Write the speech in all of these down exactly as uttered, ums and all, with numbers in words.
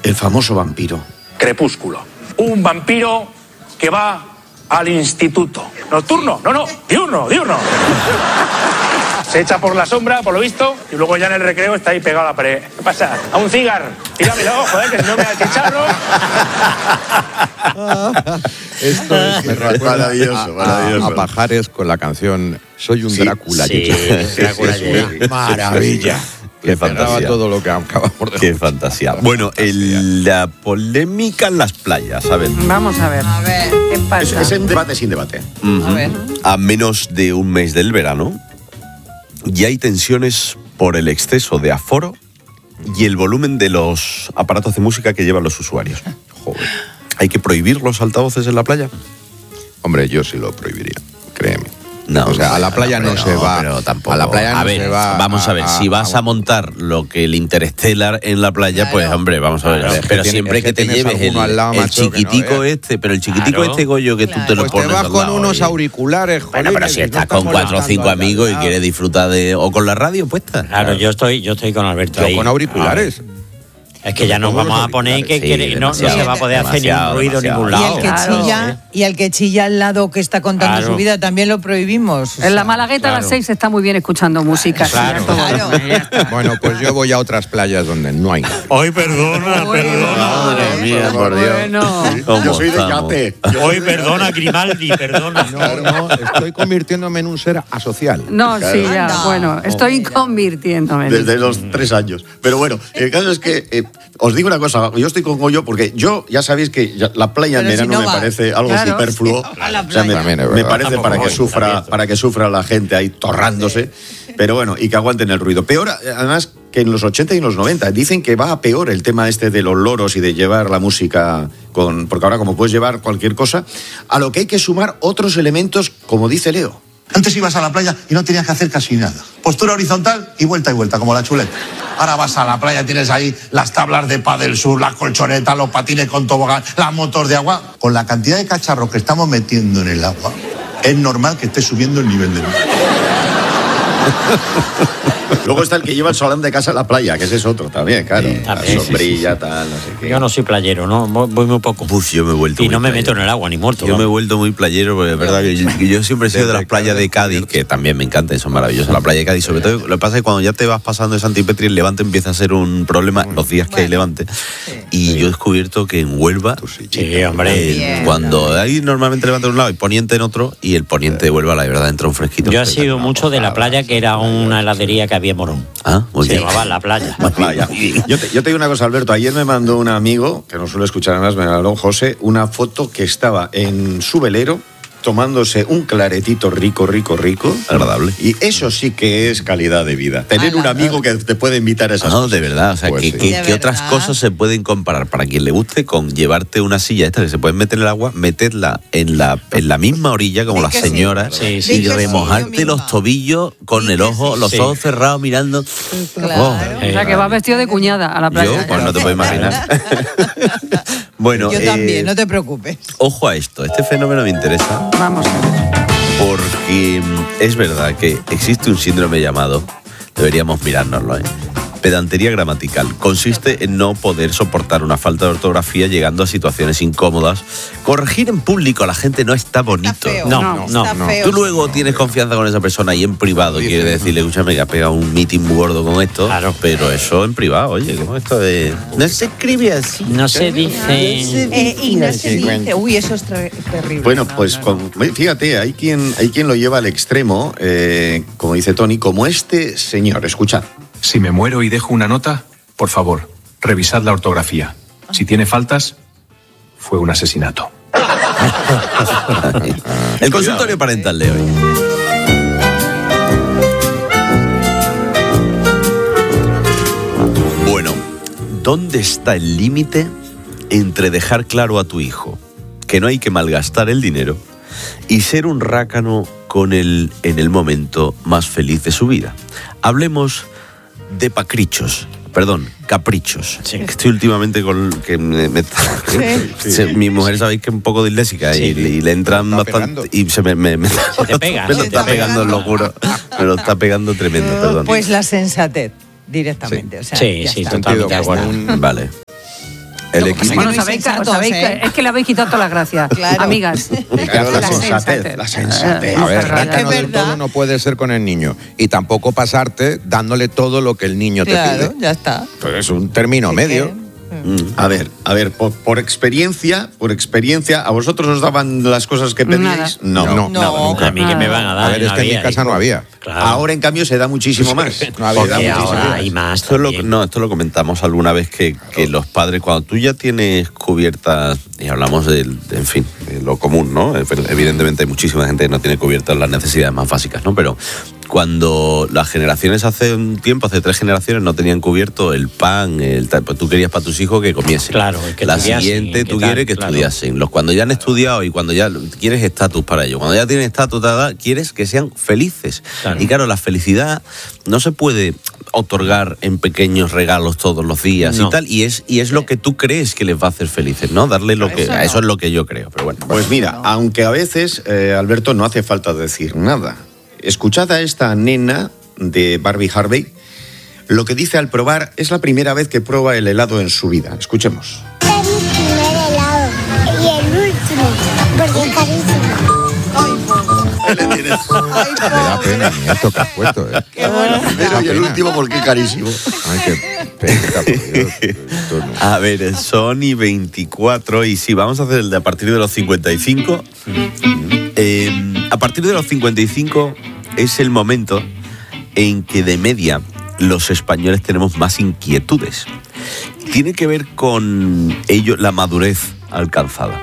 El famoso vampiro. Crepúsculo. Un vampiro que va al instituto. ¿Nocturno? No, no, diurno, diurno. Se echa por la sombra, por lo visto, y luego ya en el recreo está ahí pegado a la pared. ¿Qué pasa? A un cigar. Tíramelo, joder, que si no me da el chicharro. Esto es me maravilloso, a, maravilloso. A, a Pajares con la canción Soy un Sí, Drácula. sí, Drácula llega. Maravilla. Qué Que cerraba fantasía. todo lo que acabamos de Qué fantasía. Bueno, el, la polémica en las playas, ¿sabes? Vamos a ver. A ver, ¿Qué Es, pasa? es un debate sin debate. a ver. A menos de un mes del verano, ya hay tensiones por el exceso de aforo y el volumen de los aparatos de música que llevan los usuarios. Joder. ¿Hay que prohibir los altavoces en la playa? Hombre, yo sí lo prohibiría, créeme. No, o sea, a la playa no, no, se va. pero tampoco. A la playa no a ver, se va. vamos a, ver, si vas a, montar lo que el Interstellar en la playa, Claro. pues hombre, vamos a ver. Claro, es que pero tiene- siempre es que, que te tienes lleves el, alguno al lado, el macho, que no chiquitico veas. este, pero el chiquitico Claro. este, Goyo, que tú te lo Pues te pones vas al con lado, unos y- auriculares, Bueno, pero jolines, si y no estás estás con cuatro o cinco molestando al de al amigos y lado. quieres disfrutar de... o con la radio puesta. Claro, yo estoy, yo estoy con Alberto Yo ahí. con auriculares. Es que ya nos Pongo los vamos a poner que, auriculares. que Sí, no, no se demasiado, va a poder hacer demasiado, ningún ruido en ningún demasiado. Y lado. el que Claro. chilla, y el que chilla al lado que está contando Claro. su vida también lo prohibimos. O En la sea, Malagueta a las claro. seis está muy bien escuchando música. Claro. Sí, ya todo. Claro. Bueno, pues yo voy a otras playas donde no hay. Hoy perdona, Bueno. Madre mía, por Dios. Bueno. ¿Cómo Yo soy de estamos? yate. Hoy perdona, Grimaldi, perdona. No, no, estoy convirtiéndome en un ser asocial. No, sí, ya. Anda. Bueno, estoy convirtiéndome. Desde los tres años. Pero bueno, el caso es que eh, os digo una cosa, yo estoy con Goyo porque yo, ya sabéis que ya- la playa en Pero si verano no me va. parece algo Claro. superfluo. A la O sea, me, playa. También es me verdad. parece Tampoco para que voy, sufra, también. para que sufra la gente ahí torrándose. Pero bueno, y que aguanten el ruido. Peor, además, que en los ochenta y en los noventa. Dicen que va a peor el tema este de los loros y de llevar la música con. Porque ahora, como puedes llevar cualquier cosa, a lo que hay que sumar otros elementos, como dice Leo. Antes ibas a la playa y no tenías que hacer casi nada. Postura horizontal y vuelta y vuelta, como la chuleta. Ahora vas a la playa, tienes ahí las tablas de pádel sur, las colchonetas, los patines con tobogán, las motos de agua. Con la cantidad de cacharros que estamos metiendo en el agua, es normal que esté subiendo el nivel del mar. Luego está el que lleva el solán de casa a la playa, que ese es otro también, claro. La también, sí, sombrilla, tal, no sé qué. Yo no soy playero, ¿no? Voy voy muy poco. Uf, yo me he vuelto Y muy no me playero. meto en el agua, ni muerto. Yo me he vamos. vuelto muy playero, porque es verdad que yo, que yo siempre he sido de las playas de Cádiz, que también me encanta, son maravillosas la playa de Cádiz. Sobre todo, lo que pasa es que cuando ya te vas pasando de Santipetri, el levante empieza a ser un problema los días que hay levante. Y yo he descubierto que en Huelva, Sí, hombre. eh, Bien. cuando hay normalmente levante en un lado y poniente en otro, y el poniente de Huelva, la verdad, entra un fresquito. Yo he sido mucho de la playa, que era una heladería que había en Morón. Ah, muy Se bien. llamaba La Playa. La playa. Yo te, yo te digo una cosa, Alberto. Ayer me mandó un amigo, que no suele escuchar además, me mandó José, una foto que estaba en su velero tomándose un claretito rico, rico, rico. Agradable. Y eso sí que es calidad de vida. Tener un amigo que te puede invitar a esas No, cosas. de verdad, o sea, Pues que, sí. que- De que otras verdad. cosas se pueden comparar para quien le guste con llevarte una silla esta que se puede meter en el agua, meterla en la, en la misma orilla como Di las que sí. señoras Sí, sí. y Di que sí, remojarte yo los misma. tobillos con Di el que ojo, sí. los Sí. ojos cerrados mirando. Claro. Oh, O sea, que vas vestido de cuñada a la playa. yo, pues no te puedo imaginar. Bueno, Yo eh, también, no te preocupes. ojo a esto, este fenómeno me interesa Vamos a ver. porque mm, es verdad que existe un síndrome llamado, deberíamos mirárnoslo, ¿eh? Pedantería gramatical. Consiste en no poder soportar una falta de ortografía llegando a situaciones incómodas. Corregir en público a la gente no está bonito. Está feo. No, No, no, Está no. feo. Tú luego tienes confianza con esa persona y en privado Dice, quieres no. decirle, escúchame, que ha pegado un meeting muy gordo con esto, Claro. pero eso en privado, oye, ¿cómo esto de...? No se escribe así. No se dice. Eh, y no se dice, uy, eso es ter- terrible. Bueno, No, pues no, con- fíjate, hay quien, hay quien lo lleva al extremo, eh, como dice Tony, como este señor. Escuchad. Si me muero y dejo una nota, por favor, revisad la ortografía. Si tiene faltas, fue un asesinato. El consultorio parental de hoy. Bueno, ¿dónde está el límite entre dejar claro a tu hijo que no hay que malgastar el dinero y ser un rácano con él en el momento más feliz de su vida? Hablemos de pacrichos, perdón, caprichos. Sí. Estoy últimamente con que me, me- se- mi mujer sabéis que es un poco disléxica y, le- y le entran Te está bastante pegando. y se me, me, me- te pega, me lo se está te pega. pegando, lo juro, me lo está pegando tremendo, perdón. Pues la sensatez, directamente. O sea, Sí, ya sí, está. Sentido totalmente de común. acuerdo. Vale. El Lo que pasa equilibrio. es que Bueno, muy sabéis, que- sensatos, sabéis que- ¿eh? es que le habéis quitado toda la gracia, Claro. amigas. Claro, la La sensatez, la sensatez. Eh, A ver, muchas gracias. rácano Es del verdad. todo no puede ser con el niño. Y tampoco pasarte dándole todo lo que el niño te Claro, pide. ya está. Pues es un término medio. A ver, a ver, por, por experiencia, por experiencia, ¿a vosotros os daban las cosas que pedíais? No, no, nada, no. nunca. A mí que me van a dar. A ver, es que en mi había, casa no hijo. había. Claro. Ahora, en cambio, se da muchísimo más. No había. Se da Porque muchísimo ahora más. hay más. Esto lo, también. no, esto lo comentamos alguna vez que, que los padres, cuando tú ya tienes cubiertas, y hablamos del, de, en fin, de lo común, ¿no? Evidentemente hay muchísima gente que no tiene cubiertas las necesidades más básicas, ¿no? Pero cuando las generaciones hace un tiempo, hace tres generaciones, no tenían cubierto el pan, el tal, pues tú querías para tus hijos que comiesen. Claro, que la estudiasen, siguiente que tú tal, quieres que claro. estudiasen. Los cuando ya han estudiado y cuando ya quieres estatus para ellos, cuando ya tienen estatus, tal, tal, quieres que sean felices. Claro. Y claro, la felicidad no se puede otorgar en pequeños regalos todos los días No. y tal, y es y es lo que tú crees que les va a hacer felices, ¿no? Darle lo que Eso a no. eso es lo que yo creo, pero bueno. Pues mira, aunque a veces, eh, Alberto, no hace falta decir nada. Escuchad a esta nena de Barbie Harvey. Lo que dice al probar es la primera vez que prueba el helado en su vida. Escuchemos. Es mi primer helado y el último, porque es carísimo. Me da pena, nieto, que has puesto, ¿eh? Qué bueno. Primero y el último porque es carísimo. Ay, qué pena, por Dios. Esto no. A ver, son y veinticuatro y sí, vamos a hacer el de a partir de los cincuenta y cinco. Eh, a partir de los cincuenta y cinco es el momento en que de media los españoles tenemos más inquietudes. Tiene que ver con ello la madurez alcanzada.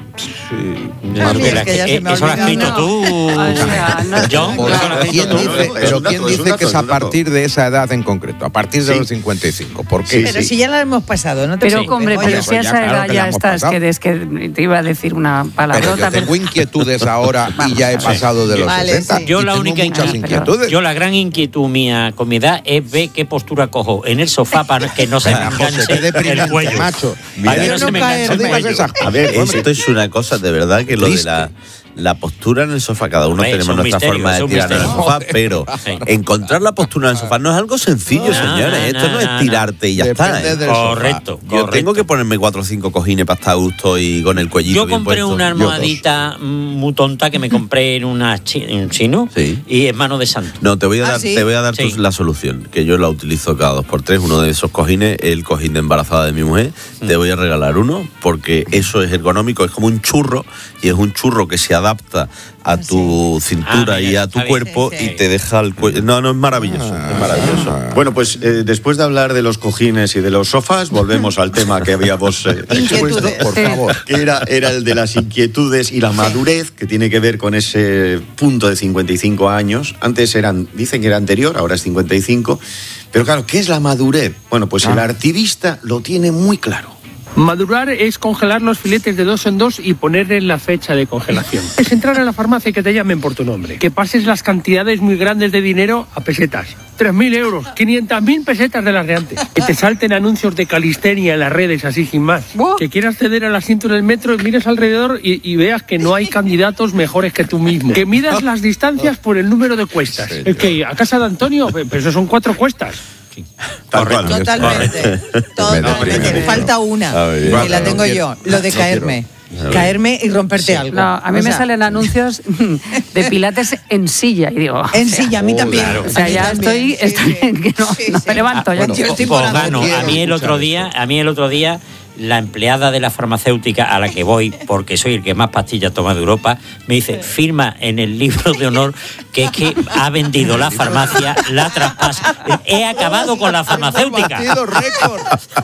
A mí es que ya se me ha Eso lo has escrito olvidado. tú. O sea, no- John, Por- eso lo has ¿Quién escrito tú. dice, Es pero un dato, ¿quién es un dice dato, que es es a un dato. partir de esa edad en concreto? A partir de Sí. los cincuenta y cinco. ¿Por qué? Pero si ya la hemos pasado, no te Pero, preocupes. hombre, Oye, pero pues si a ya, esa claro edad que la ya hemos estás, pasado. que es que te iba a decir una Pero palabrota, yo tengo inquietudes ahora y ya he pasado de los Vale, sesenta. sí. Yo y la tengo única muchas inquietud- inquietudes. Yo la gran inquietud mía con mi edad es ver qué postura cojo en el sofá para que no se me Venga, José, enganche qué deprimente, el cuello. macho. Para que Mira, no se me no enganche caer, el no digas cuello. esas cosas. A ver, Esto es una cosa de verdad que lo de Triste. la, la postura en el sofá, cada uno Hombre, es tenemos un nuestra misterio, forma es de un tirar en el misterio. sofá, pero Sí. encontrar la postura en el sofá no es algo sencillo, No, señores. no, Esto no, no, es no. tirarte y ya Depende está. ¿eh? del sofá. Correcto, Yo correcto. tengo que ponerme cuatro o cinco cojines para estar a gusto y con el cuellito Yo bien compré puesto. una Yo dos. almohadita mm, muy tonta que me compré en, una chi- en un chino Sí. y es mano de santo. No, te voy a ¿Ah, dar, sí? te voy a dar Sí. tu- la solución, que yo la utilizo cada dos por tres. Uno de esos cojines, el cojín de embarazada de mi mujer, te voy a regalar uno, porque eso es ergonómico, es como un churro, y es un churro que se adapta a tu cintura Ah, mira, y a está tu bien. cuerpo Sí, sí. y te deja el cuello. No, no, es maravilloso, Ah. es maravilloso. Bueno, pues eh, después de hablar de los cojines y de los sofás, volvemos al tema que habíamos eh, expuesto, Inquietudes. Por Sí. favor. que era, era el de las inquietudes y la madurez, que tiene que ver con ese punto de cincuenta y cinco años. Antes eran, dicen que era anterior, ahora es cincuenta y cinco. Pero claro, ¿qué es la madurez? Bueno, pues el artivista lo tiene muy claro. Madurar es congelar los filetes de dos en dos y ponerle la fecha de congelación. Es entrar a la farmacia y que te llamen por tu nombre. Que pases las cantidades muy grandes de dinero a pesetas. tres mil euros, quinientas mil pesetas de las de antes. Que te salten anuncios de calistenia en las redes así sin más. ¡Buah! Que quieras ceder al asiento en el metro y mires alrededor y, y veas que no hay candidatos mejores que tú mismo. Que midas las distancias por el número de cuestas. Es que a casa de Antonio, pero eso son cuatro cuestas. Tal cual. Totalmente. Totalmente. Falta una. A ver, y vale, la no tengo quiero. yo. Lo de No caerme. Caerme y romperte algo. No, a mí O me sea, salen anuncios de pilates en silla y digo, En o sea, silla, a mí también. claro. o sea, A mí ya también, estoy, sí, estoy sí. que no, Sí, no sí. me levanto ya. Bueno, yo estoy Pues por gano. hacer. A mí el otro día, a mí el otro día, la empleada de la farmacéutica a la que voy, porque soy el que más pastillas toma de Europa, me dice, firma en el libro de honor que es que ha vendido la farmacia, la traspasa. He acabado con la farmacéutica. Batido récord.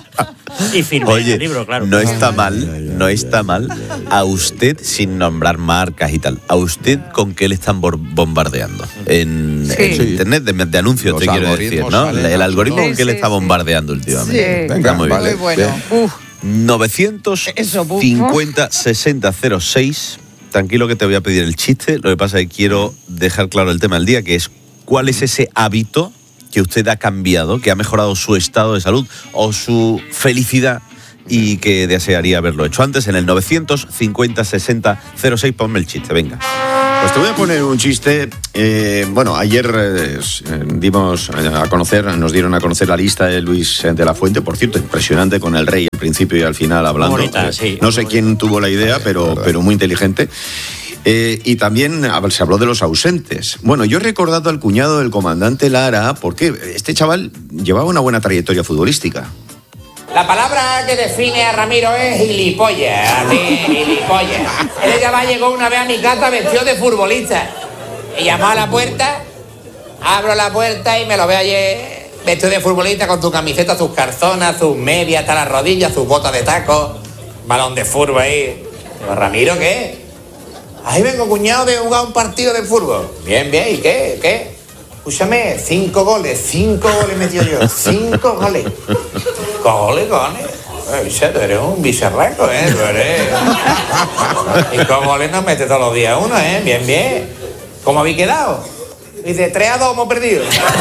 Y firmé Oye, el libro, claro. no está mal, no está mal a usted, sin nombrar marcas y tal, a usted con qué le están bor- bombardeando en, Sí. en internet de, de anuncios, Los te quiero algoritmos decir, ¿no? salen El algoritmo Sí, con qué le sí, está sí. bombardeando últimamente. Sí. Está Venga, muy vale. bien. Muy bueno. Bien. Uf, novecientos cincuenta sesenta cero seis. Tranquilo que te voy a pedir el chiste. Lo que pasa es que quiero dejar claro el tema del día, que es cuál es ese hábito que usted ha cambiado, que ha mejorado su estado de salud o su felicidad y que desearía haberlo hecho antes en el novecientos cincuenta sesenta cero seis. Ponme el chiste, venga. Pues te voy a poner un chiste. Eh, bueno, ayer eh, dimos a conocer, nos dieron a conocer la lista de Luis de la Fuente, por cierto, impresionante, con el rey al principio y al final hablando. Bonita, sí. No sé quién tuvo la idea, pero, pero muy inteligente. Eh, y también se habló de los ausentes. Bueno, yo he recordado al cuñado del comandante Lara, porque este chaval llevaba una buena trayectoria futbolística. La palabra que define a Ramiro es gilipollas, así, gilipollas. Él ya va, llegó una vez a mi casa vestido de futbolista. Y llamó a la puerta, abro la puerta y me lo veo allí vestido de futbolista con tu camiseta, sus calzonas, sus medias hasta las rodillas, sus botas de taco, balón de fútbol ahí. Digo, ¿Ramiro qué? Ahí vengo, cuñado, de jugar un partido de fútbol. Bien, bien, ¿y qué? ¿Qué? Escúchame, cinco goles, cinco goles metido yo, cinco goles. Cinco goles, goles. Eh, tú eres un bicharraco, ¿eh? Tú eres... Cinco goles nos mete todos los días uno, ¿eh? Bien, bien. ¿Cómo habéis quedado? Dice, tres a dos hemos perdido.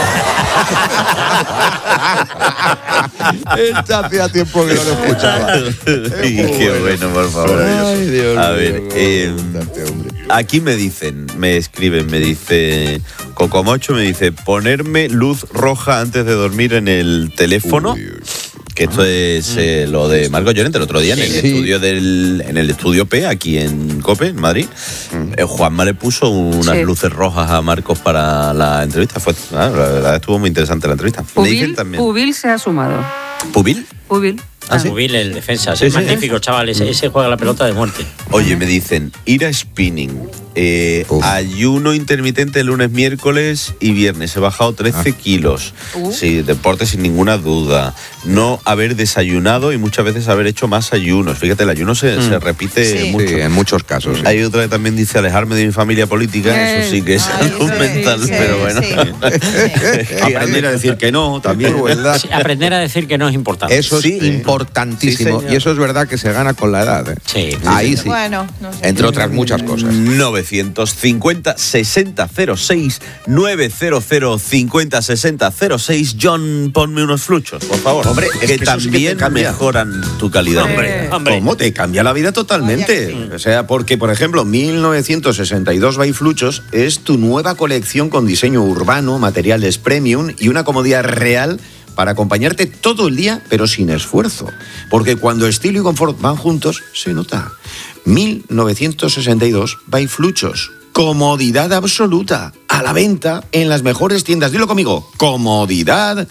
Esta hacía tiempo que no lo escuchaba. Qué bueno, por favor. Ay, Dios a mío, ver, eh, aquí me dicen, me escriben, me dice Cocomocho, me dice, ponerme luz roja antes de dormir en el teléfono. Uy, uy. Que esto es eh, lo de Marco Llorente el otro día en el sí. estudio del en el estudio P aquí en COPE, en Madrid. Mm. Eh, Juanma le puso unas sí. luces rojas a Marcos para la entrevista. Fue, ah, la verdad estuvo muy interesante la entrevista. Pubil, Pubil se ha sumado. ¿Pubil? Pubil. Ah, ¿sí? Pubil, el defensa. Sí, es sí, magnífico, sí. chaval. Ese, ese juega la pelota de muerte. Oye, me dicen, ir a spinning. Eh, ayuno intermitente lunes, miércoles y viernes. He bajado trece ah. kilos. Uh. Sí, deporte sin ninguna duda. No haber desayunado y muchas veces haber hecho más ayunos. Fíjate, el ayuno se, mm. se repite sí. mucho. Sí, en muchos casos. Sí. Hay otra que también dice alejarme de mi familia política. Eh. Eso sí que es Ay, salud mental, sí, pero bueno. Sí. Sí. Aprender a decir que no, también. Sí, aprender a decir que no es importante. Eso es sí. importantísimo. Sí, y eso es verdad que se gana con la edad. ¿eh? Sí. Ahí sí. Bueno, no sé. Entre otras muchas cosas. novecientos cincuenta sesenta cero seis novecientos cincuenta sesenta cero seis. John, ponme unos fluchos, por favor. Hombre, que, es que también sí que mejoran tu calidad. Hombre, hombre. ¿Cómo? Te cambia la vida totalmente. Sí. O sea, porque, por ejemplo, mil novecientos sesenta y dos by Fluchos es tu nueva colección con diseño urbano, materiales premium y una comodidad real para acompañarte todo el día, pero sin esfuerzo. Porque cuando estilo y confort van juntos, se nota. mil novecientos sesenta y dos by Fluchos. Comodidad absoluta. A la venta en las mejores tiendas. Dilo conmigo. Comodidad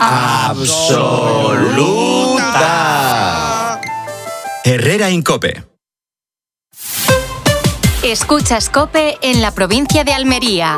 absoluta. Herrera Incope. Escuchas COPE en la provincia de Almería.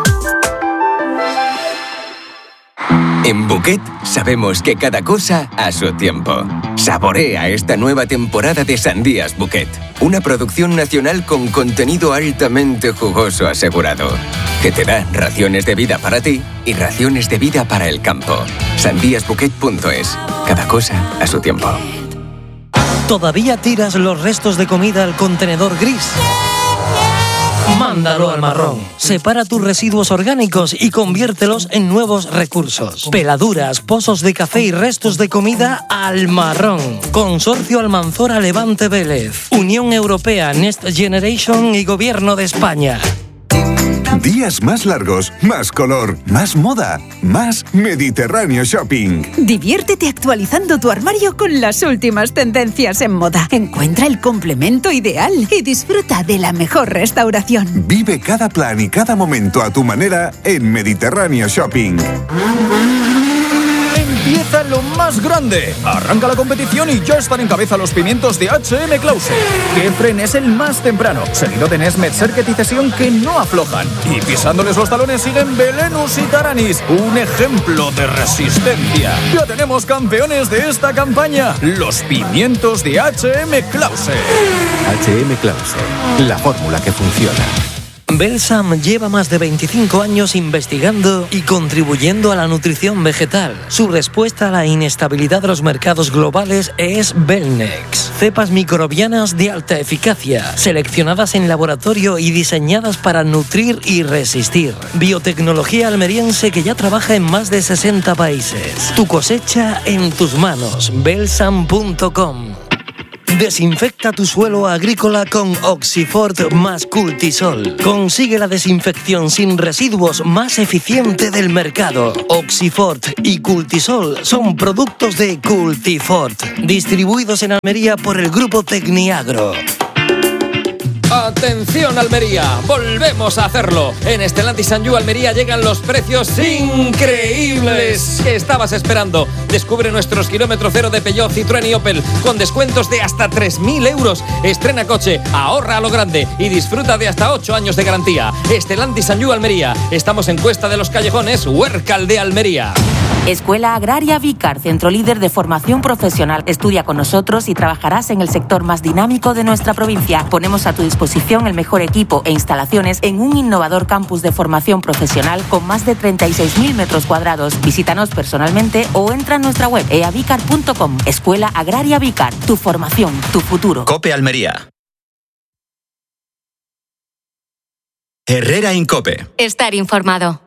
En Bouquet sabemos que cada cosa a su tiempo. Saborea esta nueva temporada de Sandías Bouquet, una producción nacional con contenido altamente jugoso asegurado, que te da raciones de vida para ti y raciones de vida para el campo. sandías bouquet punto es. Cada cosa a su tiempo. ¿Todavía tiras los restos de comida al contenedor gris? Mándalo al marrón. Separa tus residuos orgánicos y conviértelos en nuevos recursos. Peladuras, pozos de café y restos de comida al marrón. Consorcio Almanzora Levante Vélez. Unión Europea Next Generation y Gobierno de España. Días más largos, más color, más moda, más Mediterráneo Shopping. Diviértete actualizando tu armario con las últimas tendencias en moda. Encuentra el complemento ideal y disfruta de la mejor restauración. Vive cada plan y cada momento a tu manera en Mediterráneo Shopping. Empieza lo más grande. Arranca la competición y ya están en cabeza los pimientos de H M Clause. Kefren es el más temprano, seguido de Nesmet, Serket y Cesión, que no aflojan. Y pisándoles los talones siguen Belenus y Taranis, un ejemplo de resistencia. Ya tenemos campeones de esta campaña, los pimientos de H M Clause. H M Clause, la fórmula que funciona. Belsam lleva más de veinticinco años investigando y contribuyendo a la nutrición vegetal. Su respuesta a la inestabilidad de los mercados globales es Belnex. Cepas microbianas de alta eficacia, seleccionadas en laboratorio y diseñadas para nutrir y resistir. Biotecnología almeriense que ya trabaja en más de sesenta países. Tu cosecha en tus manos. Belsam punto com. Desinfecta tu suelo agrícola con Oxifort más Cultisol. Consigue la desinfección sin residuos más eficiente del mercado. Oxifort y Cultisol son productos de Cultifort, distribuidos en Almería por el grupo Tecniagro. ¡Atención, Almería! ¡Volvemos a hacerlo! En Stellantis and You Almería llegan los precios increíbles que estabas esperando. Descubre nuestros kilómetro cero de Peugeot, Citroën y Opel con descuentos de hasta tres mil euros. Estrena coche, ahorra a lo grande y disfruta de hasta ocho años de garantía. Stellantis and You Almería. Estamos en Cuesta de los Callejones, Huércal de Almería. Escuela Agraria Vicar, centro líder de formación profesional. Estudia con nosotros y trabajarás en el sector más dinámico de nuestra provincia. Ponemos a tu disposición el mejor equipo e instalaciones en un innovador campus de formación profesional con más de treinta y seis mil metros cuadrados. Visítanos personalmente o entra en nuestra web e a vicar punto com. Escuela Agraria Vicar, tu formación, tu futuro. COPE Almería. Herrera Incope. Estar informado.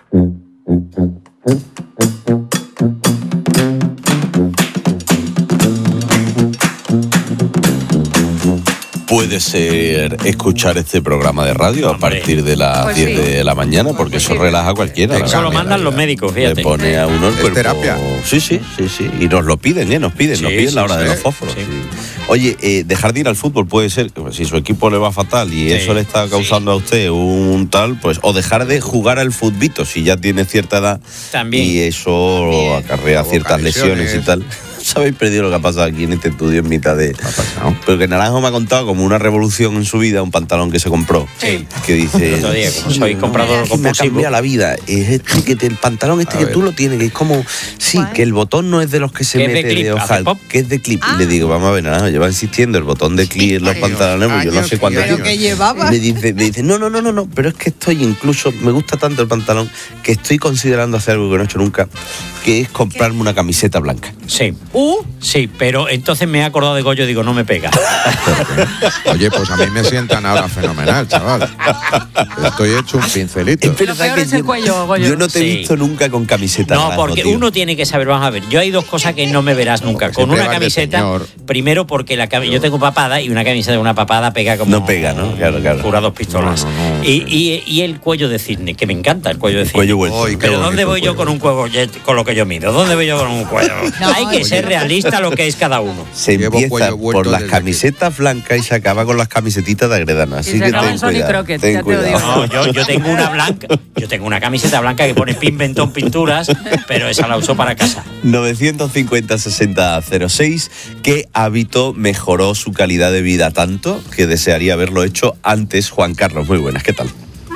Puede ser escuchar este programa de radio a partir de las Pues diez sí. de la mañana, porque eso relaja a cualquiera. Eso lo mandan los médicos, fíjate. Le pone a uno el Es cuerpo. terapia. Sí, sí, sí, sí. Y nos lo piden, ¿eh? Nos piden, Sí, nos piden sí, la hora sí. de los fósforos. Sí. Oye, eh, dejar de ir al fútbol puede ser, si su equipo le va fatal y Sí, eso le está causando a usted un tal, pues, o dejar de jugar al futbito si ya tiene cierta edad. También. Y eso acarrea ciertas lesiones. lesiones y tal. ¿Sabéis perdido lo que ha pasado aquí en este estudio en mitad de...? Pero que Naranjo me ha contado como una revolución en su vida, un pantalón que se compró. Sí. Que dice... El otro día, como soy comprador me ha compulsivo. cambiado la vida. Es este que te- el pantalón este A que ver. tú lo tienes, que es como... Sí, que el botón no es de los que se Que es de mete de, clip, hace ojal, pop. que es de clip. Y le digo, vamos a ver, Naranjo, lleva insistiendo el botón de clip en los pantalones, pues yo no sé cuánto ¿Pero tiempo. qué llevaba? Me dice, me dice, no, no, no, no, no, pero es que estoy incluso, me gusta tanto el pantalón que estoy considerando hacer algo que no he hecho nunca, que es comprarme una camiseta blanca. Sí. Sí, pero entonces me he acordado de Goyo y digo, no me pega. Oye, pues a mí me sientan ahora fenomenal, chaval. Estoy hecho un pincelito. Es verdad que yo, yo no te he Sí. visto nunca con camiseta No, blanca, porque tío. uno tiene que saber, vamos a ver, yo hay dos cosas que no me verás nunca. Con siempre una vas de camiseta, señor. primero porque la cami- yo tengo papada y una camiseta de una papada pega como... No pega, ¿no? Claro, claro. Cura dos pistolas. Y, y- y el cuello de cisne, que me encanta el cuello de cisne. cuello vuelto. Ay, qué Pero bonito ¿dónde voy el yo con un cuello con lo que yo mido? ¿Dónde voy yo con un cuello? Hay que ser realista lo que es cada uno. Se empieza por las camisetas blancas y se acaba con las camisetitas de Agredana. Así se que acaba ten en Sony cuidado. Crockett, ten ya te lo cuidado. digo. No, yo, yo tengo una blanca, yo tengo una camiseta blanca que pone Pinventón Pinturas, pero esa la uso para casa. novecientos cincuenta sesenta cero seis. ¿Qué hábito mejoró su calidad de vida tanto que desearía haberlo hecho antes? Juan Carlos, muy buenas, ¿qué tal?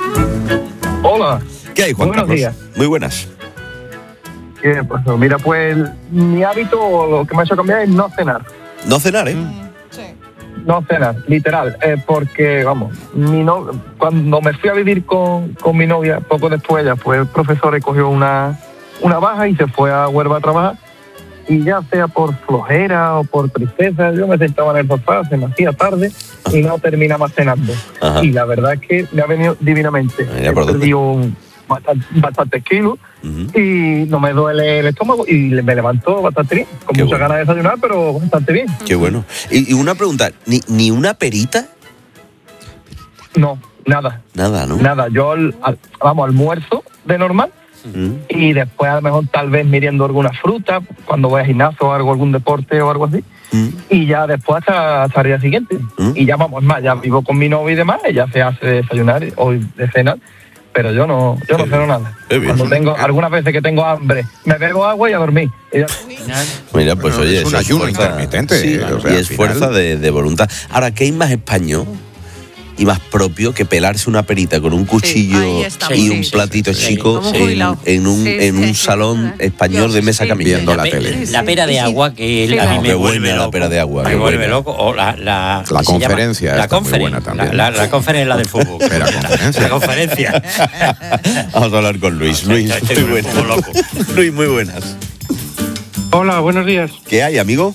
Hola. ¿Qué hay, Juan Buenos Carlos? días. Muy buenas. ¿Qué pasó? Mira, pues mi hábito, o lo que me ha hecho cambiar es no cenar. No cenar, ¿eh? No cenar, literal. Eh, porque, vamos, mi no, cuando me fui a vivir con, con mi novia, poco después ella fue profesora y cogió una, una baja y se fue a Huelva a trabajar. Y ya sea por flojera o por tristeza, yo me sentaba en el sofá, se me hacía tarde y no terminaba cenando. Ajá. Y la verdad es que me ha venido divinamente. Mira He por dónde. perdido un- bastante, bastantes kilos y no me duele el estómago y me levanto bastante bien, con Qué muchas bueno. ganas de desayunar, pero bastante bien. Qué bueno. Y, y una pregunta, ¿ni, ni una perita? No, nada. Nada, ¿no? Nada, yo al- al- vamos, almuerzo de normal Mm. y después a lo mejor tal vez miriendo alguna fruta cuando voy al gimnasio o algo, algún deporte o algo así. Y ya después hasta, hasta el día siguiente. Y ya vamos, más, ya vivo con mi novia y demás, ella se hace desayunar o de cenar, pero yo no, yo no ceno nada. Cuando tengo, algunas veces que tengo hambre, me bebo agua y a dormir. Y ya- Mira, pues Bueno, oye, es un eso ayuno fuerza- intermitente, Sí, o sea, y al es final- fuerza de, de voluntad. Ahora, ¿qué hay más español y más propio que pelarse una perita con un cuchillo ahí estamos. y Sí, un sí, platito sí, sí. chico Como en, jubilado. en un, Sí, en un sí. salón español de mesa camilla? Viendo la pe- tele. La pera de agua, que Sí, a mí no. me Qué vuelve buena la loco. pera de agua, Me qué vuelve buena. loco. O la, la, La ¿qué se llama? conferencia La esta muy conferencia. buena también. La, la, la conferencia es la del fútbol. Espera, conferencia. La conferencia. Vamos a hablar con Luis. Luis, Estoy muy muy buenas. loco. Luis, muy buenas. Hola, buenos días. ¿Qué hay, amigo?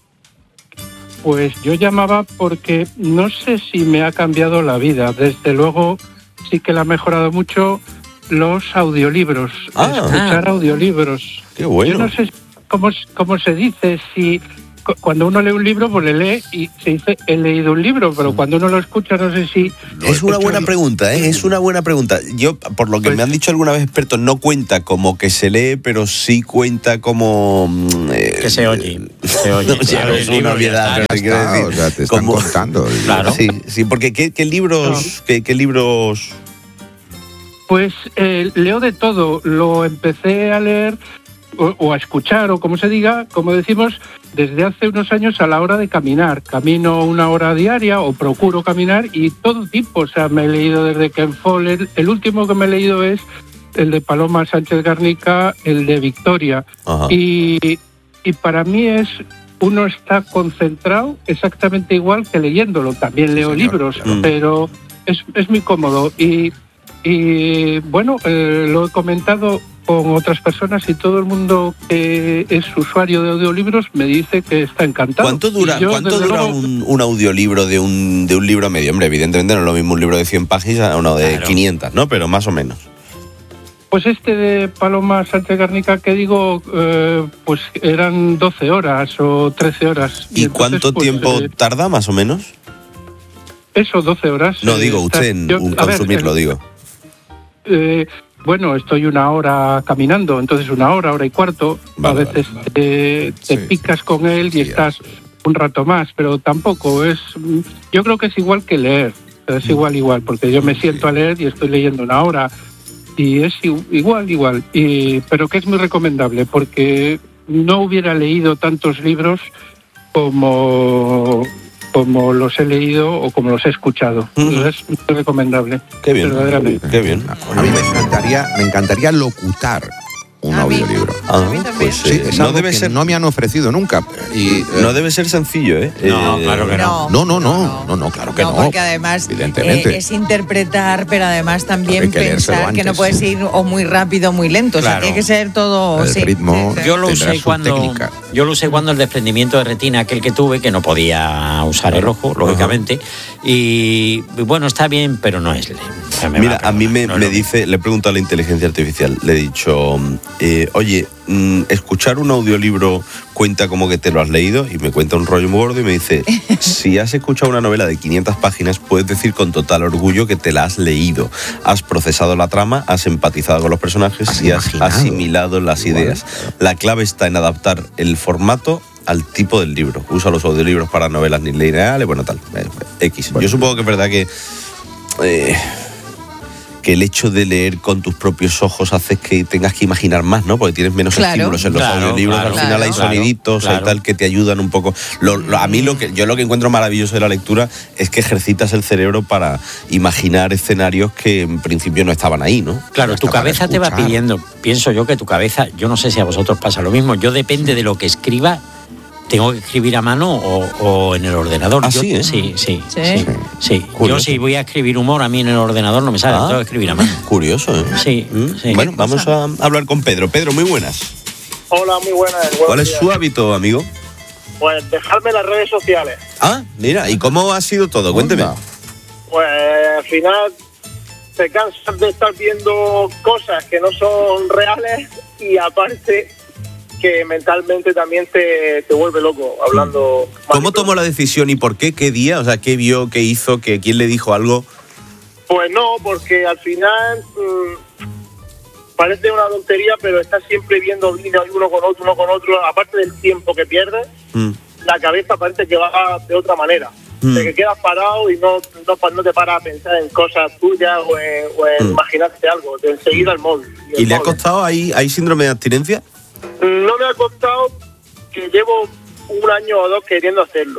Pues yo llamaba porque no sé si me ha cambiado la vida. Desde luego sí que la ha mejorado mucho los audiolibros. Ah. escuchar audiolibros. Qué bueno. Yo no sé cómo, cómo se dice, si cu- cuando uno lee un libro, pues le lee y se dice he leído un libro, pero cuando uno lo escucha, no sé si... Es una buena pregunta, ¿eh? Es una buena pregunta. Yo, por lo que me han dicho alguna vez expertos, no cuenta como que se lee, pero sí cuenta como... Eh, que se oye. Se oye. No, ya, es una obviedad, pero te quiero está, decir. o sea, te están como- contando. Claro. Sí, sí, porque ¿qué, qué libros... Qué, qué libros... Pues eh, leo de todo. Lo empecé a leer o, o a escuchar, o como se diga, como decimos, desde hace unos años a la hora de caminar. Camino una hora diaria o procuro caminar y todo tipo. O sea, me he leído desde Ken Follett. El último que me he leído es el de Paloma Sánchez Garnica, el de Victoria. Ajá. Y, y para mí es... Uno está concentrado exactamente igual que leyéndolo. También leo señor, libros, claro. pero es, es muy cómodo. Y, y bueno, eh, lo he comentado con otras personas y todo el mundo que es usuario de audiolibros me dice que está encantado. ¿Cuánto dura, Y yo, ¿cuánto desde dura luego, un, un audiolibro de un, de un libro medio? Hombre, evidentemente no es lo mismo un libro de cien páginas a uno de Claro. quinientas, ¿no? Pero más o menos. Pues este de Paloma Sánchez Garnica que digo, eh, pues eran doce horas o trece horas. ¿Y, entonces, cuánto pues, tiempo eh, tarda, más o menos? eso, doce horas. No, eh, digo, está- usted en yo- un a ver, consumirlo, el- digo. Eh, bueno, estoy una hora caminando, entonces una hora, hora y cuarto. Vale, a veces vale, te, te Sí. picas con él y Sí, estás un rato más, pero tampoco es... Yo creo que es igual que leer, es igual, igual, porque yo me siento a leer y estoy leyendo una hora y es i- igual, igual, y, pero que es muy recomendable porque no hubiera leído tantos libros como... como los he leído o como los he escuchado. Ujú. Es muy recomendable. Qué bien, Verdaderamente. qué bien. A mí me encantaría, me encantaría locutar un A mí. audiolibro. Ah, A mí también. pues Sí, eh, es no algo debe que ser no me han ofrecido nunca. Y, eh, no debe ser sencillo, ¿eh? No, Eh, claro que no. no, no, no, no, no, claro que no. No, porque además evidentemente. eh, es interpretar, pero además también Hay que leérselo pensar que no antes. puedes ir o muy rápido o muy lento. O sea, Claro. tiene que ser todo... El sí, ritmo. sí, sí. Yo lo Tendrá usé su cuando técnica. yo lo usé cuando el desprendimiento de retina aquel que tuve, que no podía usar el ojo, lógicamente. Y bueno, está bien, pero no es. o sea, me Mira, va a mí me, no es me lo dice, le he preguntado a la inteligencia artificial, le he dicho, eh, oye, mm, escuchar un audiolibro cuenta como que te lo has leído, y me cuenta un rollo muy gordo y me dice, si has escuchado una novela de quinientas páginas, puedes decir con total orgullo que te la has leído. Has procesado la trama, has empatizado con los personajes Has y has imaginado. asimilado las Igual, ideas. claro. La clave está en adaptar el formato al tipo del libro. Usa los audiolibros para novelas ni lineales, bueno, tal, eh, X. Yo supongo que es verdad que... eh, que el hecho de leer con tus propios ojos hace que tengas que imaginar más, ¿no? Porque tienes menos Claro. estímulos en los Claro, audiolibros. claro, al final hay claro, soniditos, claro. hay tal que te ayudan un poco. Lo- lo- a mí lo que yo lo que encuentro maravilloso de la lectura es que ejercitas el cerebro para imaginar escenarios que en principio no estaban ahí, ¿no? Claro, tu Hasta para cabeza te va escuchar. pidiendo. Pienso yo que tu cabeza, yo no sé si a vosotros pasa lo mismo. Yo depende de lo que escriba, tengo que escribir a mano o, o en el ordenador. Ah, Yo- sí, ¿eh? sí, sí, Sí. sí, sí. Yo Curioso. si voy a escribir humor a mí en el ordenador no me sale, Ah. tengo que escribir a mano. Curioso, ¿eh? Sí, ¿Mm? sí. Bueno, vamos a hablar con Pedro. Pedro, muy buenas. Hola, muy buenas. buenos ¿Cuál es días. su hábito, amigo? Pues dejarme las redes sociales. Ah, mira, ¿y cómo ha sido todo? Cuénteme. Onda. Pues al final te cansas de estar viendo cosas que no son reales y aparte que mentalmente también te, te vuelve loco hablando. ¿Cómo tomó la decisión y por qué? ¿Qué día? O sea, ¿qué vio? ¿Qué hizo? ¿Qué, ¿Quién le dijo algo? Pues no, porque al final mmm, parece una tontería, pero estás siempre viendo vídeos uno con otro, uno con otro. Aparte del tiempo que pierdes, Mm. la cabeza parece que va de otra manera. Mm. De que quedas parado y no, no, no te paras a pensar en cosas tuyas o en, o en Mm. imaginarte algo. De enseguida el móvil. el ¿Y le ha móvil. costado? ¿Hay, hay síndrome de abstinencia? No me ha costado, que llevo un año o dos queriendo hacerlo.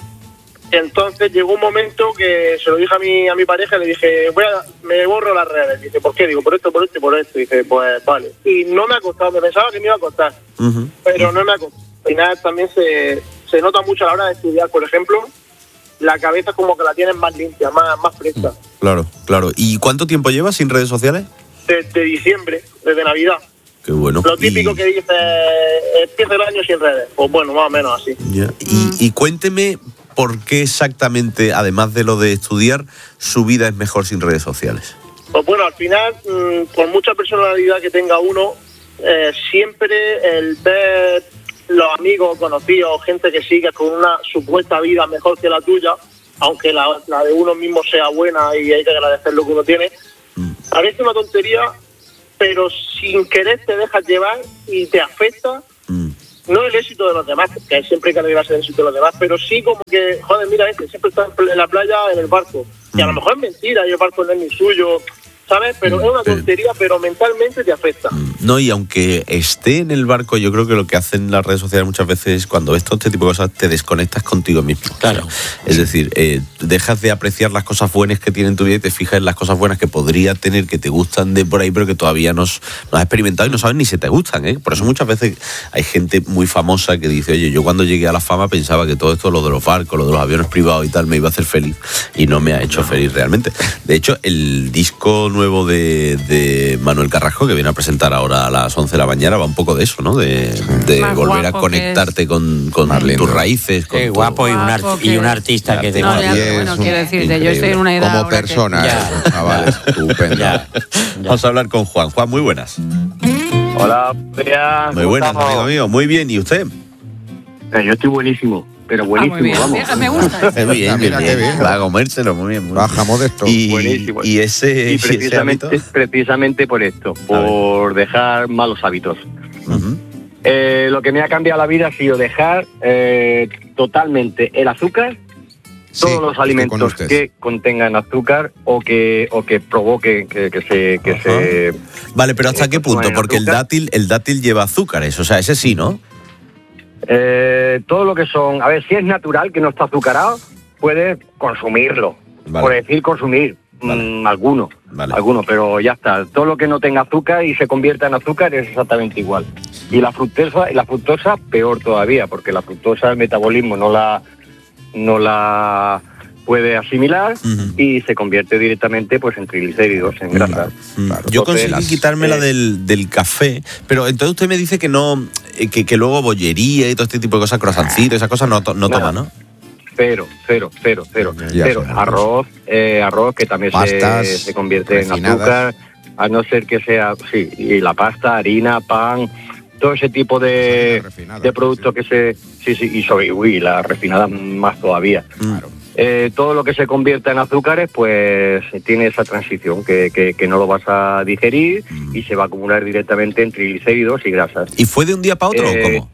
Entonces llegó un momento que se lo dije a mi a mi pareja, le dije, voy a, me borro las redes. Dice, ¿por qué? Digo, por esto, por esto y por esto. Dice, pues vale. Y no me ha costado, me pensaba que me iba a costar, Ujú. pero no me ha costado. Al final también se, se nota mucho a la hora de estudiar, por ejemplo, la cabeza como que la tienes más limpia, más, más fresca. Claro, claro. ¿Y cuánto tiempo llevas sin redes sociales? Desde diciembre, desde Navidad. Qué bueno. Lo típico Y- que dice, empieza el año sin redes. Pues bueno, más o menos así. Ya. Y, y cuénteme por qué exactamente, además de lo de estudiar, su vida es mejor sin redes sociales. Pues bueno, al final, mmm, por mucha personalidad que tenga uno, eh, siempre el ver los amigos, conocidos, gente que sigues con una supuesta vida mejor que la tuya, aunque la, la de uno mismo sea buena y hay que agradecer lo que uno tiene, parece una tontería, pero sin querer te dejas llevar y te afecta. No el éxito de los demás, que siempre hay que alegrarse del éxito de los demás, pero sí como que, joder, mira, este siempre está en la playa, en el barco. Y a lo mejor es mentira, y el barco no es ni suyo, ¿sabes? Pero es una tontería, pero mentalmente te afecta. No, y aunque esté en el barco, yo creo que lo que hacen las redes sociales muchas veces, cuando ves todo este tipo de cosas, te desconectas contigo mismo. Claro. Es decir, eh, dejas de apreciar las cosas buenas que tiene en tu vida y te fijas en las cosas buenas que podría tener, que te gustan de por ahí, pero que todavía no has experimentado y no sabes ni si te gustan, ¿eh? Por eso muchas veces hay gente muy famosa que dice, oye, yo cuando llegué a la fama pensaba que todo esto, lo de los barcos, lo de los aviones privados y tal, me iba a hacer feliz, y no me ha hecho feliz realmente. De hecho, el disco nuevo de, de Manuel Carrasco, que viene a presentar ahora a las once de la mañana, va un poco de eso, ¿no? De, de volver a conectarte con, con tus raíces. Con Qué guapo, tu... y, un art, y un artista que te no, ya, bueno, quiero decirte, yo estoy en una edad como persona, que... ya. Eso, chaval, estupendo. Ya, ya. Vamos a hablar con Juan. Juan, muy buenas. Hola, Bea. Muy buenas, amigo mío. Muy bien, ¿y usted? Eh, yo estoy buenísimo. Pero buenísimo, ah, muy bien. Vamos. Me gusta. Muy bien, bien, bien, bien. Va a comérselo, muy bien. Muy Baja modesto. Y, buenísimo. Y ese, y precisamente, ¿y ese precisamente por esto, por dejar malos hábitos. Uh-huh. Eh, lo que me ha cambiado la vida ha sido dejar eh, totalmente el azúcar, sí, todos los alimentos que contengan azúcar o que o que provoquen que, que se que se Vale, pero ¿hasta eh, qué punto? Porque el dátil el dátil lleva azúcares, o sea, ese sí, ¿no? Eh, todo lo que son, a ver, si es natural, que no está azucarado, puedes consumirlo. Vale. Por decir consumir, vale. mmm, alguno, vale. alguno, pero ya está. Todo lo que no tenga azúcar y se convierta en azúcar es exactamente igual. Y la fructosa, y la fructosa peor todavía, porque la fructosa el metabolismo no la, no la puede asimilar, uh-huh. y se convierte directamente pues en triglicéridos, en grasas. Uh-huh. Claro. Yo conseguí las, quitármela eh, del, del café, pero entonces usted me dice que no, que, que luego bollería y todo este tipo de cosas, croissancitos, esas cosas no, no, no toma, ¿no? Cero, cero, cero, cero. Ya cero. Arroz, eh, arroz que también se, se convierte refinadas. En azúcar, a no ser que sea, sí, y la pasta, harina, pan, todo ese tipo de, de productos, sí. Que se, sí, sí, y sobre, uy, la refinada más todavía. Claro. Eh, todo lo que se convierta en azúcares, pues tiene esa transición, que, que, que no lo vas a digerir mm. y se va a acumular directamente en triglicéridos y grasas. ¿Y fue de un día para otro eh, o cómo?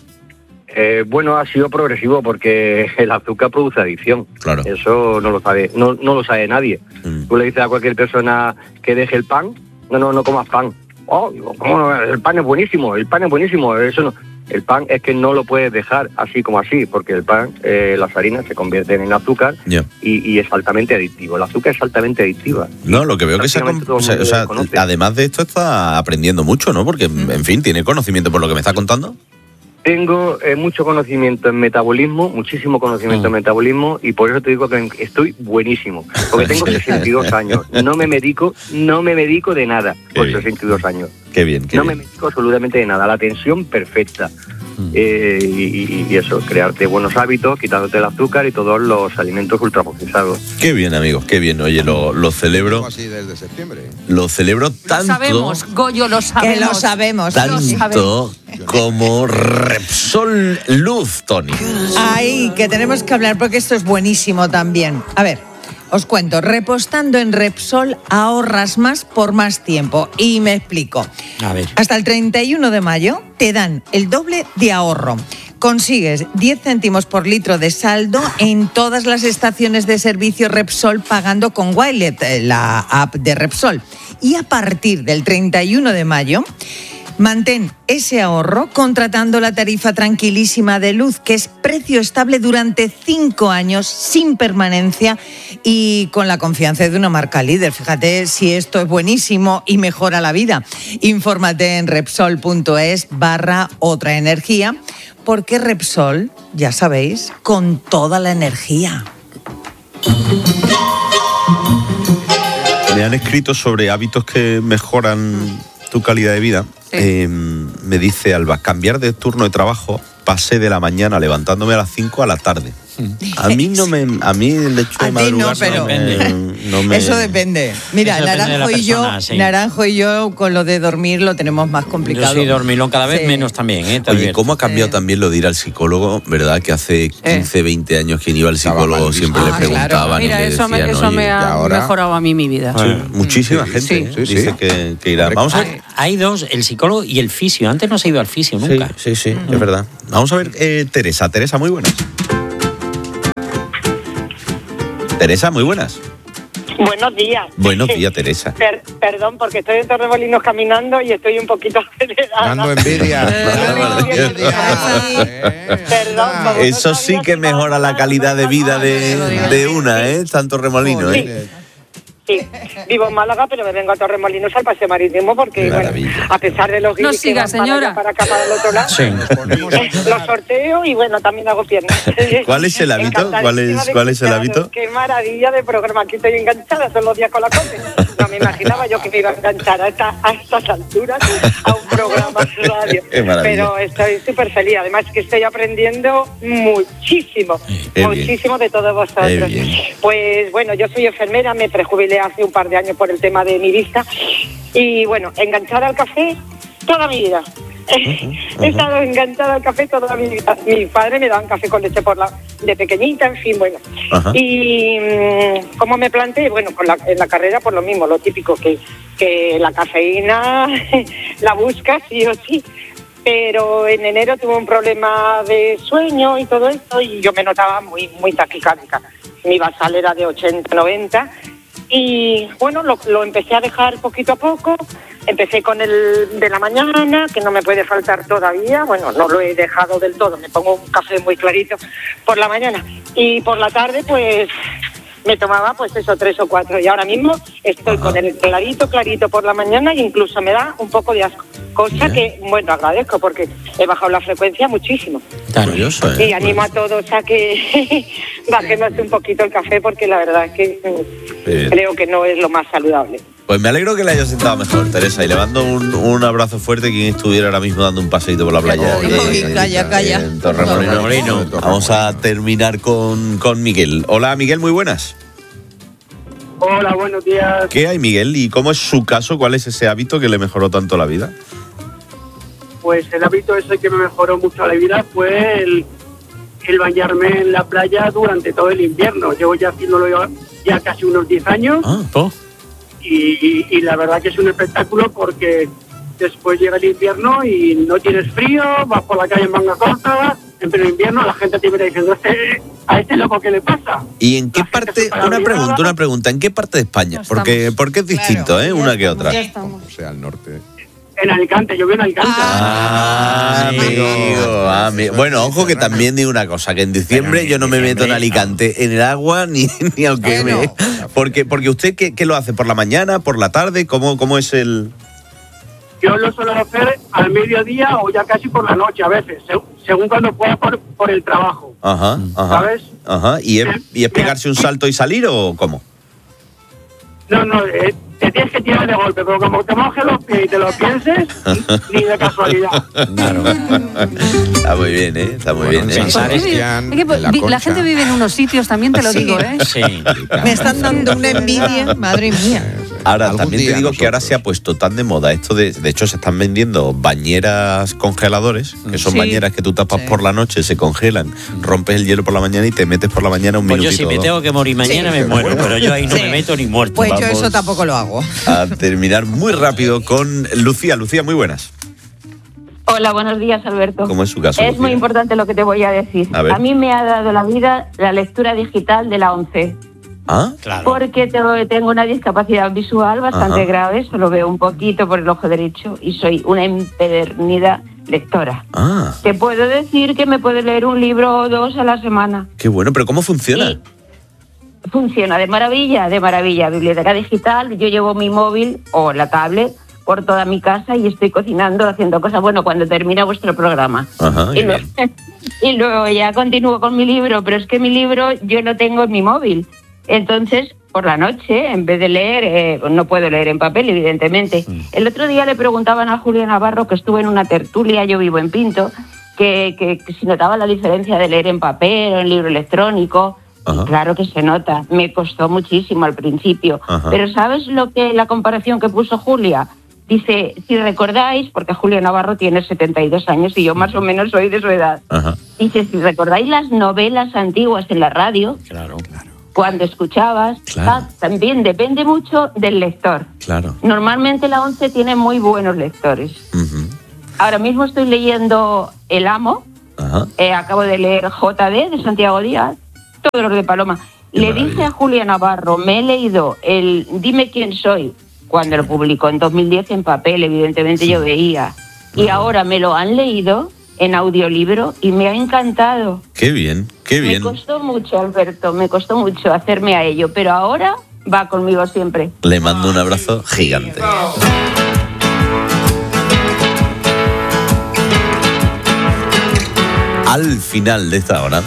Eh, bueno, ha sido progresivo porque el azúcar produce adicción. Claro. Eso no lo sabe, no, no lo sabe nadie. Mm. Tú le dices a cualquier persona que deje el pan, no, no, no comas pan. Oh, ¿cómo no? El pan es buenísimo, el pan es buenísimo, eso no. El pan es que no lo puedes dejar así como así, porque el pan, eh, las harinas se convierten en azúcar, yeah. y, y es altamente adictivo. El azúcar es altamente adictiva. No, lo que veo que se comp- o sea, o sea, además de esto está aprendiendo mucho, ¿no? Porque, mm. en fin, tiene conocimiento por lo que me está contando. Tengo eh, mucho conocimiento en metabolismo, muchísimo conocimiento mm. en metabolismo, y por eso te digo que estoy buenísimo, porque tengo sesenta y dos años, no me medico, no me medico de nada por sesenta y dos años. Qué bien, qué no bien. me medico absolutamente de nada, la tensión perfecta. Mm. Eh, y, y eso, crearte buenos hábitos, quitándote el azúcar y todos los alimentos ultraprocesados. Qué bien, amigos, qué bien. Oye, lo, lo celebro. Así desde septiembre. Lo celebro tanto. Lo sabemos, Goyo, lo sabemos. Que lo sabemos. Tanto lo sabemos. Como Repsol Luz, Tony. Ay, que tenemos que hablar porque esto es buenísimo también. A ver, os cuento, repostando en Repsol ahorras más por más tiempo. Y me explico. A ver. Hasta el treinta y uno de mayo te dan el doble de ahorro. Consigues diez céntimos por litro de saldo en todas las estaciones de servicio Repsol pagando con Wilet, la app de Repsol. Y a partir del treinta y uno de mayo... mantén ese ahorro contratando la tarifa tranquilísima de luz, que es precio estable durante cinco años, sin permanencia y con la confianza de una marca líder. Fíjate si esto es buenísimo y mejora la vida. Infórmate en Repsol.es barra otra energía, porque Repsol, ya sabéis, con toda la energía. Me han escrito sobre hábitos que mejoran tu calidad de vida. Sí. Eh, me dice Alba, cambiar de turno de trabajo, pasé de la mañana levantándome a las cinco a la tarde. A mí no me, a mí el hecho de A ti madrugar no, pero- me- no me- Eso depende. Mira, Eso depende de Naranjo la y yo, persona, sí. Naranjo y yo con lo de dormir lo tenemos más Yo complicado. soy dormilón cada vez Sí. menos también, ¿eh? Te Oye, advierto. ¿cómo ha cambiado también lo de ir al psicólogo? ¿Verdad? Que hace quince, veinte años quien iba al psicólogo siempre le Ah, preguntaban y Mira, le eso me, decían, eso "Oye, me ¿y ha ahora?". mejorado a mí mi vida. Sí, muchísima gente Sí. ¿eh? Sí, sí. dice que, que irá. Vamos a ver. Hay, hay dos, el psicólogo y el fisio. Antes no se iba al fisio nunca. Sí, sí, sí, es verdad. Vamos a ver, eh, Teresa. Teresa, muy buenas. Teresa, muy buenas. Buenos días. Buenos días, Teresa. Per- perdón, porque estoy en Torremolinos caminando y estoy un poquito acelerada. Dando envidia. Perdón, como Eso sí que mejora la calidad de vida de, de una, ¿eh? Tanto remolino, ¿eh? Sí, vivo en Málaga, pero me vengo a Torremolinos al paseo marítimo porque, bueno, a pesar de los No guiris que siga, van para señora. allá, para acá, para el otro lado, Sí. los sorteo y, bueno, también hago piernas. ¿Cuál es el hábito? ¿Cuál es, cuál es el hábito? Qué maravilla de programa. Aquí estoy enganchada todos los días con la COPE. No me imaginaba yo que me iba a enganchar a, esta, a estas alturas a un programa de radio. Qué maravilla. Pero estoy súper feliz. Además que estoy aprendiendo muchísimo, Qué muchísimo de todos Qué vosotros. bien. Pues bueno, yo soy enfermera, me prejubilé hace un par de años por el tema de mi vista. Y bueno, enganchada al café toda mi vida. He estado enganchada al café toda mi vida. Mi padre me daba un café con leche por la, de pequeñita, en fin, bueno. Ajá. Y mm, ¿cómo me planteé? Bueno, con la, en la carrera por lo mismo, lo típico, que, que la cafeína la buscas sí o sí. Pero en enero tuve un problema de sueño y todo esto y yo me notaba muy, muy taquicárdica. Mi basal era de ochenta, noventa. Y bueno, lo, lo empecé a dejar poquito a poco. Empecé con el de la mañana, que no me puede faltar todavía. Bueno, no lo he dejado del todo. Me pongo un café muy clarito por la mañana. Y por la tarde, pues, me tomaba, pues eso, tres o cuatro. Y ahora mismo estoy con el clarito, clarito por la mañana e incluso me da un poco de asco. Cosa que, bueno, agradezco porque he bajado la frecuencia muchísimo. Curioso, ¿eh? Y animo a todos a que bajemos un poquito el café porque la verdad es que mm, Bien. creo que no es lo más saludable. Pues me alegro que le hayas sentado mejor, Teresa, y le mando un, un abrazo fuerte a quien estuviera ahora mismo dando un paseíto por la playa. Uy, calla, calla. En Torremolinos. Vamos a terminar con, con Miguel. Hola, Miguel, muy buenas. Hola, buenos días. ¿Qué hay, Miguel? ¿Y cómo es su caso? ¿Cuál es ese hábito que le mejoró tanto la vida? Pues el hábito ese que me mejoró mucho la vida fue el, el bañarme en la playa durante todo el invierno. Llevo ya haciéndolo ya, ya casi unos diez años. y, y, y la verdad que es un espectáculo porque después llega el invierno y no tienes frío, vas por la calle en manga corta, en pleno invierno la gente te viene diciendo, "Este- a este loco, ¿qué le pasa?". ¿Y en qué parte, una pregunta, una pregunta, ¿en qué parte de España? Porque, porque es distinto, ¿eh? Una que otra. O sea, al norte. En Alicante, yo vivo en Alicante. Ah, amigo, amigo. Bueno, ojo que también digo una cosa, que en diciembre yo no me meto en Alicante en el agua ni, ni aunque me... Porque, porque usted, ¿qué, qué lo hace? ¿Por la mañana, por la tarde? ¿Cómo, cómo es el...? Yo lo suelo hacer al mediodía o ya casi por la noche a veces, seg- según cuando pueda por, por el trabajo. Ajá, ajá. ¿Sabes? Ajá. ¿Y es, ¿Y es pegarse un salto y salir o cómo? No, no, eh, te tienes que tirar de golpe, pero como te mojes los pies y te lo pienses, ni de casualidad. Claro. Está muy bien, ¿eh? Está muy bien, ¿eh? Es que, vi- la gente vive en unos sitios, también te lo Sí. digo, ¿eh? Sí. Me están dando una envidia, madre mía. Ahora, Algún también te día digo que ahora se ha puesto tan de moda esto de... De hecho, se están vendiendo bañeras congeladores, que son Sí. bañeras que tú tapas por la noche, se congelan, rompes el hielo por la mañana y te metes por la mañana un Pues yo minutito. si me dos. tengo que morir mañana me muero, pero yo ahí no me meto ni muerto. Pues yo Vamos eso tampoco lo hago. a terminar muy rápido con Lucía. Lucía, muy buenas. Hola, buenos días, Alberto. ¿Cómo es su caso, Es Lucía? muy importante lo que te voy a decir. A ver. mí me ha dado la vida la lectura digital de la ONCE. ¿Ah? Porque tengo, tengo una discapacidad visual bastante Ajá. grave, solo veo un poquito por el ojo derecho y soy una empedernida lectora. Ah, Te puedo decir que me puedo leer un libro o dos a la semana. qué bueno, pero ¿cómo funciona? Funciona de maravilla, de maravilla. Biblioteca digital, yo llevo mi móvil o la tablet por toda mi casa y estoy cocinando, haciendo cosas. Bueno, cuando termina vuestro programa. Ajá, Y luego, y luego ya continúo con mi libro, pero es que mi libro yo lo tengo en mi móvil. Entonces, por la noche, en vez de leer, eh, no puedo leer en papel, evidentemente. El otro día le preguntaban a Julia Navarro, que estuvo en una tertulia, yo vivo en Pinto, que, que, que si notaba la diferencia de leer en papel o en libro electrónico. Y claro que se nota, me costó muchísimo al principio. Ajá. Pero ¿sabes lo que la comparación que puso Julia? Dice, si recordáis, porque Julia Navarro tiene setenta y dos años y yo más o menos soy de su edad. Ajá. Dice, si recordáis las novelas antiguas en la radio, claro, claro. cuando escuchabas, claro. ah, también depende mucho del lector. Claro. Normalmente la ONCE tiene muy buenos lectores. Uh-huh. Ahora mismo estoy leyendo El Amo, eh, acabo de leer J D de Santiago Díaz, todos los de Paloma. Qué Le maravilla. Dije a Julia Navarro, me he leído el Dime quién soy, cuando lo publicó en dos mil diez en papel, evidentemente yo veía. Y ahora me lo han leído en audiolibro y me ha encantado. Qué bien, qué bien. Me costó mucho, Alberto, me costó mucho hacerme a ello, pero ahora va conmigo siempre. Le mando un abrazo gigante. Al final de esta hora,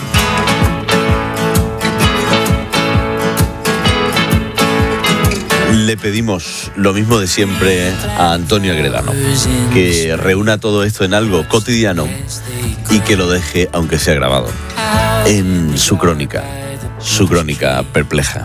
le pedimos lo mismo de siempre a Antonio Agredano, que reúna todo esto en algo cotidiano y que lo deje, aunque sea grabado, en su crónica, su crónica perpleja.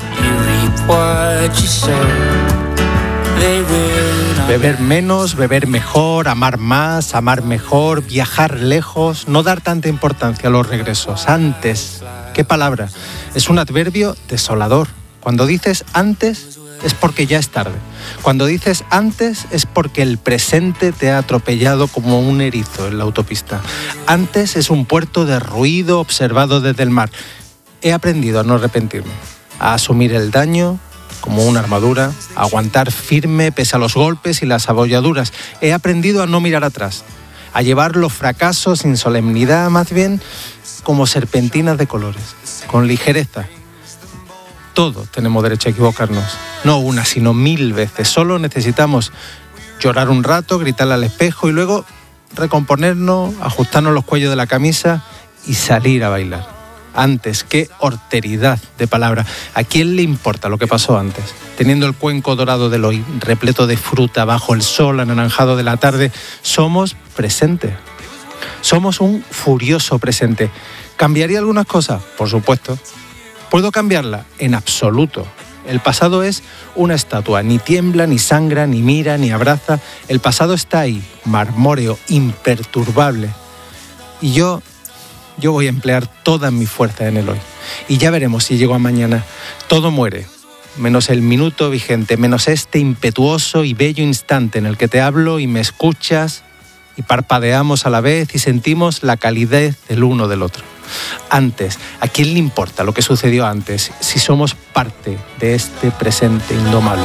Beber menos, beber mejor, amar más, amar mejor, viajar lejos, no dar tanta importancia a los regresos. Antes, ¿qué palabra? Es un adverbio desolador. Cuando dices antes, es porque ya es tarde. Cuando dices antes, es porque el presente te ha atropellado como un erizo en la autopista. Antes es un puerto de ruido observado desde el mar. He aprendido a no arrepentirme, a asumir el daño como una armadura, a aguantar firme pese a los golpes y las abolladuras. He aprendido a no mirar atrás, a llevar los fracasos sin solemnidad, más bien como serpentinas de colores, con ligereza. Todos tenemos derecho a equivocarnos, no una, sino mil veces. Solo necesitamos llorar un rato, gritarle al espejo y luego recomponernos, ajustarnos los cuellos de la camisa y salir a bailar. Antes, qué horteridad de palabra. ¿A quién le importa lo que pasó antes? Teniendo el cuenco dorado del hoy, repleto de fruta bajo el sol anaranjado de la tarde, somos presente. Somos un furioso presente. ¿Cambiaría algunas cosas? Por supuesto. ¿Puedo cambiarla? En absoluto. El pasado es una estatua, ni tiembla, ni sangra, ni mira, ni abraza. El pasado está ahí, marmóreo, imperturbable. Y yo... Yo voy a emplear todas mis fuerzas en el hoy. Y ya veremos si llego a mañana. Todo muere, menos el minuto vigente, menos este impetuoso y bello instante en el que te hablo y me escuchas y parpadeamos a la vez y sentimos la calidez del uno del otro. Antes, ¿a quién le importa lo que sucedió antes si somos parte de este presente indomable?